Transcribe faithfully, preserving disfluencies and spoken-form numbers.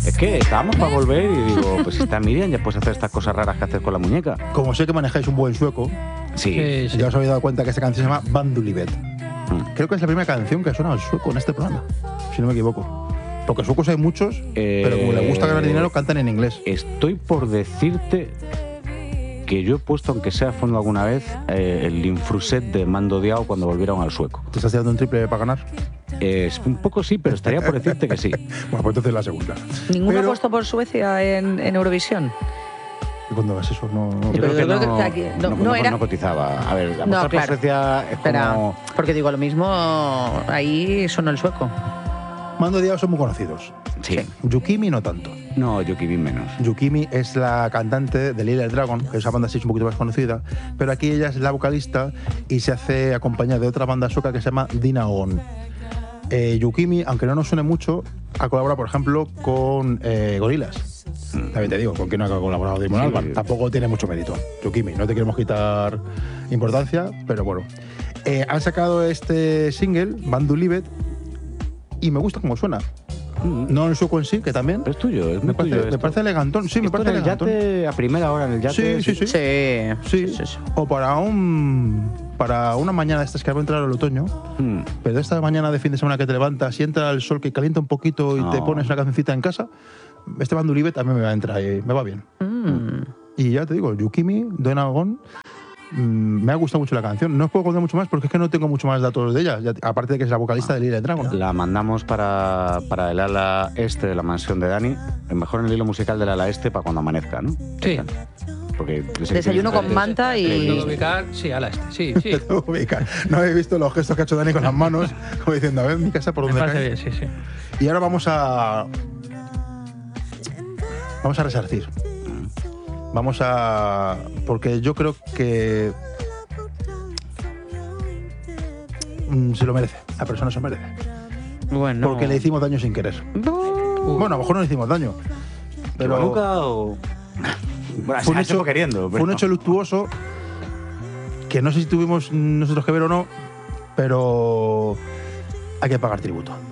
Es que estábamos para volver y digo, pues si está Miriam, ya puedes hacer estas cosas raras que haces con la muñeca. Como sé que manejáis un buen sueco, Sí. Sí, sí. ya os habéis dado cuenta que esta canción se llama Bandulivet. Mm. Creo que es la primera canción que suena al sueco en este programa, si no me equivoco. Porque suecos hay muchos, Eh, pero como les gusta ganar dinero, cantan en inglés. Estoy por decirte que yo he puesto, aunque sea a fondo alguna vez, eh, el Infruset de Mando Diao cuando volvieron al sueco. ¿Te estás tirando un triple para ganar? Eh, es un poco sí, pero estaría por decirte que sí. Bueno, pues entonces la segunda. ¿Ninguno Pero- ha puesto por Suecia en, en Eurovisión? ¿Y cuándo ves eso? No, no- Sí, Yo creo pero que yo creo que no, está aquí. No- no- no no- era- no cotizaba. A ver, apostar No, por claro. Suecia es Espera, como... porque digo, lo mismo ahí sonó el sueco. Mando Diao son muy conocidos. Sí. Yukimi no tanto. No, Yukimi menos. Yukimi es la cantante de Little Dragon, que esa banda sí es un poquito más conocida, pero aquí ella es la vocalista y se hace acompañada de otra banda sueca que se llama Dina On. Eh, Yukimi, aunque no nos suene mucho, ha colaborado, por ejemplo, con eh, Gorillaz. También te digo, ¿con quién no ha colaborado Damon Sí. Albarn? Tampoco tiene mucho mérito. Yukimi, no te queremos quitar importancia, pero bueno. Eh, han sacado este single, Bandulivet, y me gusta cómo suena. No el sueco en sí, que también. Pero es tuyo, es Me muy parece, tuyo. me esto. parece elegantón. Sí, me Esto parece en el elegantón. yate, a primera hora en el yate. Sí, sí, sí. Sí, Sí. sí, sí. O para un para una mañana de estas que va a entrar el otoño, Mm. pero esta mañana de fin de semana que te levantas y entra el sol que calienta un poquito y te No. pones una cancioncita en casa, este Bandulivet también me va a entrar y me va bien. Mm. Y ya te digo, Yukimi, Dona Gon, mm, me ha gustado mucho la canción. No os puedo contar mucho más porque es que no tengo mucho más datos de ella, ya- aparte de que es la vocalista de Little Dragon. La mandamos para, para el ala este de la mansión de Dani, el mejor en el hilo musical del ala este para cuando amanezca, ¿no? Sí. Porque Desayuno con manta y- Tengo que y... ubicar, sí, a la este. Sí, sí. Te tengo que ubicar. No habéis visto los gestos que ha hecho Dani con las manos, como diciendo, a ver mi casa por Me dónde parece cae. bien, sí, sí. Y ahora vamos a. Vamos a resarcir. Vamos a. Porque yo creo que. mm, se lo merece. La persona se lo merece. Bueno. Porque le hicimos daño sin querer. Uh, Bueno, a lo mejor no le hicimos daño. Pero. ¿Nunca o...? Bueno, Fue un, se hecho, fue queriendo. fue un pero- hecho luctuoso que no sé si tuvimos nosotros que ver o no, pero hay que pagar tributo.